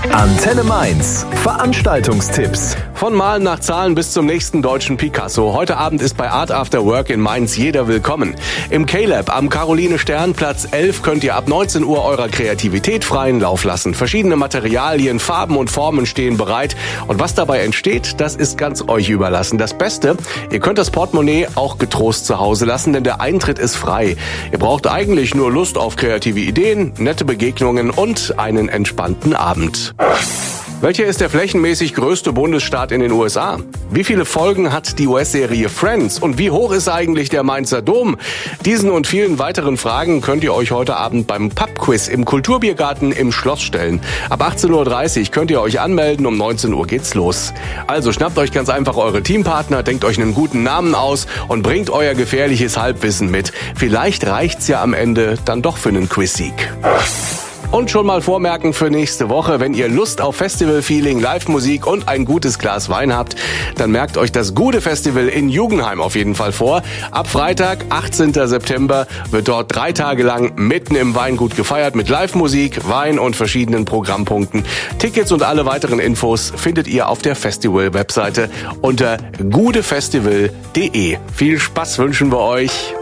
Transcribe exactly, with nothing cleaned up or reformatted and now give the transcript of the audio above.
Antenne Mainz. Veranstaltungstipps. Von Malen nach Zahlen bis zum nächsten deutschen Picasso. Heute Abend ist bei Art After Work in Mainz jeder willkommen. Im K-Lab am Caroline-Stern Platz elf könnt ihr ab neunzehn Uhr eurer Kreativität freien Lauf lassen. Verschiedene Materialien, Farben und Formen stehen bereit. Und was dabei entsteht, das ist ganz euch überlassen. Das Beste, ihr könnt das Portemonnaie auch getrost zu Hause lassen, denn der Eintritt ist frei. Ihr braucht eigentlich nur Lust auf kreative Ideen, nette Begegnungen und einen entspannten Abend. Welcher ist der flächenmäßig größte Bundesstaat in den U S A? Wie viele Folgen hat die U S-Serie Friends? Und wie hoch ist eigentlich der Mainzer Dom? Diesen und vielen weiteren Fragen könnt ihr euch heute Abend beim Pub-Quiz im Kulturbiergarten im Schloss stellen. Ab achtzehn Uhr dreißig könnt ihr euch anmelden, um neunzehn Uhr geht's los. Also schnappt euch ganz einfach eure Teampartner, denkt euch einen guten Namen aus und bringt euer gefährliches Halbwissen mit. Vielleicht reicht's ja am Ende dann doch für einen Quiz-Sieg. Und schon mal vormerken für nächste Woche, wenn ihr Lust auf Festival-Feeling, Live-Musik und ein gutes Glas Wein habt, dann merkt euch das Gute Festival in Jugendheim auf jeden Fall vor. Ab Freitag, achtzehnten September, wird dort drei Tage lang mitten im Weingut gefeiert mit Live-Musik, Wein und verschiedenen Programmpunkten. Tickets und alle weiteren Infos findet ihr auf der Festival-Webseite unter gudefestival punkt de. Viel Spaß wünschen wir euch.